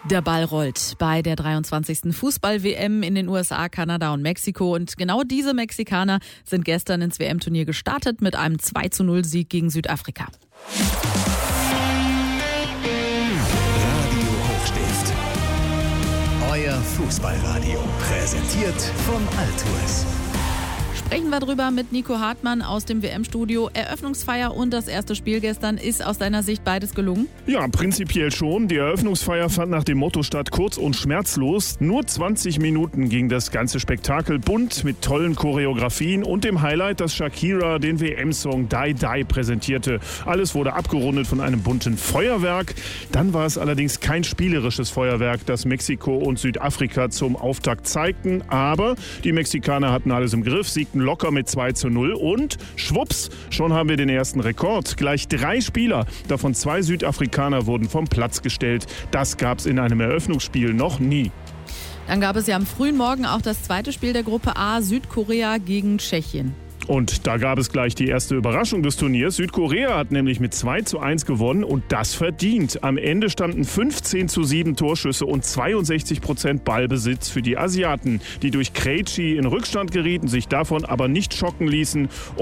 Der Ball rollt bei der 23. Fußball-WM in den USA, Kanada und Mexiko. Und genau diese Mexikaner sind gestern ins WM-Turnier gestartet mit einem 2:0-Sieg gegen Südafrika. Radio Hochstift. Euer Fußballradio. Präsentiert von Altours. Sprechen wir drüber mit Nico Hartmann aus dem WM-Studio. Eröffnungsfeier und das erste Spiel gestern. Ist aus deiner Sicht beides gelungen? Ja, prinzipiell schon. Die Eröffnungsfeier fand nach dem Motto statt: kurz und schmerzlos. Nur 20 Minuten ging das ganze Spektakel, bunt mit tollen Choreografien und dem Highlight, dass Shakira den WM-Song Die Die präsentierte. Alles wurde abgerundet von einem bunten Feuerwerk. Dann war es allerdings kein spielerisches Feuerwerk, das Mexiko und Südafrika zum Auftakt zeigten. Aber die Mexikaner hatten alles im Griff, siegten locker mit 2:0 und schwupps, schon haben wir den ersten Rekord. Gleich 3 Spieler, davon 2 Südafrikaner, wurden vom Platz gestellt. Das gab es in einem Eröffnungsspiel noch nie. Dann gab es ja am frühen Morgen auch das zweite Spiel der Gruppe A, Südkorea gegen Tschechien. Und da gab es gleich die erste Überraschung des Turniers. Südkorea hat nämlich mit 2:1 gewonnen und das verdient. Am Ende standen 15:7 Torschüsse und 62% Ballbesitz für die Asiaten, die durch Krejci in Rückstand gerieten, sich davon aber nicht schocken ließen